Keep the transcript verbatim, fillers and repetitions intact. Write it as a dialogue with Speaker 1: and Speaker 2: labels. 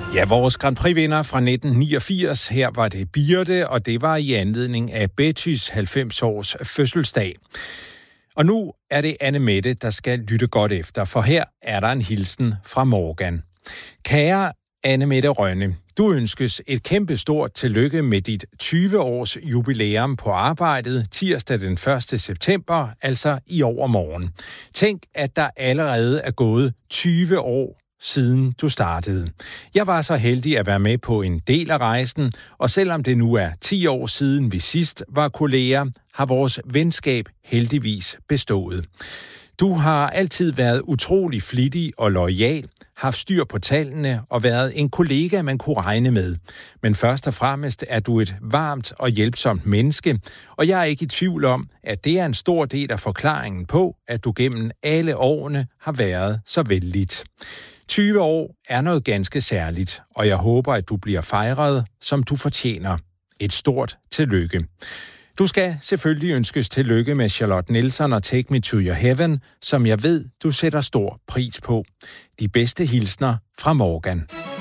Speaker 1: Ja, vores Grand Prix-vinder fra nitten niogfirs, her var det Birte, og det var i anledning af Bettys halvfems års fødselsdag. Og nu er det Anne Mette, der skal lytte godt efter, for her er der en hilsen fra Morgan. Kære Anne Mette Rønne, du ønskes et kæmpe stort tillykke med dit tyve års jubilæum på arbejdet tirsdag den første september, altså i overmorgen. Tænk, at der allerede er gået tyve år siden du startede. Jeg var så heldig at være med på en del af rejsen, og selvom det nu er ti år siden vi sidst var kolleger, har vores venskab heldigvis bestået. Du har altid været utrolig flittig og loyal, haft styr på tallene og været en kollega, man kunne regne med. Men først og fremmest er du et varmt og hjælpsomt menneske, og jeg er ikke i tvivl om, at det er en stor del af forklaringen på, at du gennem alle årene har været så vellidt. tyve år er noget ganske særligt, og jeg håber, at du bliver fejret, som du fortjener. Et stort tillykke. Du skal selvfølgelig ønskes tillykke med Charlotte Nelson og Take Me to Your Heaven, som jeg ved, du sætter stor pris på. De bedste hilsner fra Morgan.